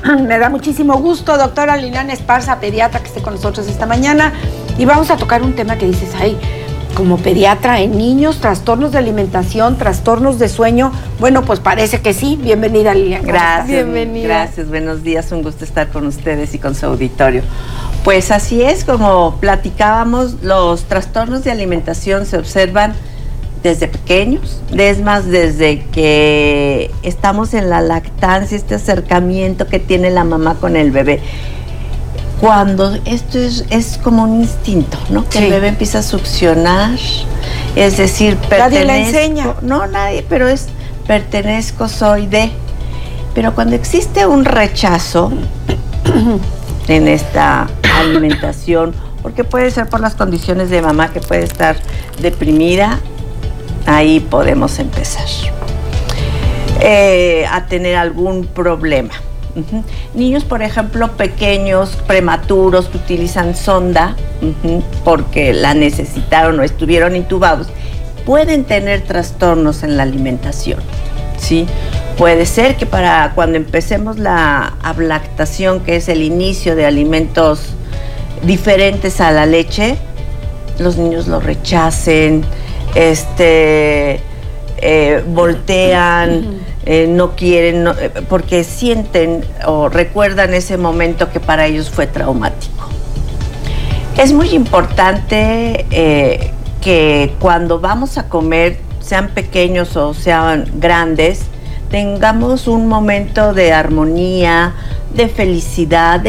Me da muchísimo gusto, doctora Liliana Esparza, pediatra, que esté con nosotros esta mañana. Y vamos a tocar un tema que dices, ay, como pediatra en niños, trastornos de alimentación, trastornos de sueño. Bueno, pues parece que sí. Bienvenida, Liliana. Gracias. Bienvenida. Gracias, buenos días. Un gusto estar con ustedes y con su auditorio. Pues así es, como platicábamos, los trastornos de alimentación se observan desde pequeños, es más, desde que estamos en la lactancia, este acercamiento que tiene la mamá con el bebé. Cuando esto es como un instinto, ¿no? Que el bebé empieza a succionar, es decir, pertenezco. Nadie le enseña. No, nadie, pero pertenezco, soy de. Pero cuando existe un rechazo en esta alimentación, porque puede ser por las condiciones de mamá, que puede estar deprimida, ahí podemos empezar a tener algún problema. Niños, por ejemplo, pequeños, prematuros, que utilizan sonda porque la necesitaron o estuvieron intubados, pueden tener trastornos en la alimentación, ¿sí? Puede ser que para cuando empecemos la ablactación, que es el inicio de alimentos diferentes a la leche, los niños lo rechacen, voltean, no quieren, porque sienten o recuerdan ese momento que para ellos fue traumático. Es muy importante que cuando vamos a comer, sean pequeños o sean grandes, tengamos un momento de armonía, de felicidad,